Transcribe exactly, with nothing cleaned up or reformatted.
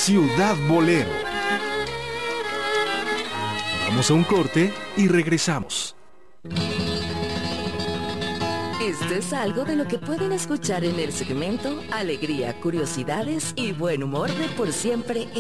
Ciudad Bolero. Vamos a un corte y regresamos. Esto es algo de lo que pueden escuchar en el segmento Alegría, Curiosidades y Buen Humor de Por Siempre